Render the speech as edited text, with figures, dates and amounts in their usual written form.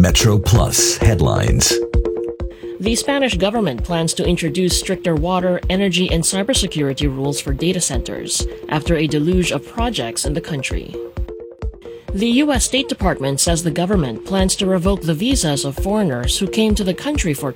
Metro Plus headlines. The Spanish government plans to introduce stricter water, energy, and cybersecurity rules for data centers after a deluge of projects in the country. The U.S. State Department says the government plans to revoke the visas of foreigners who came to the country for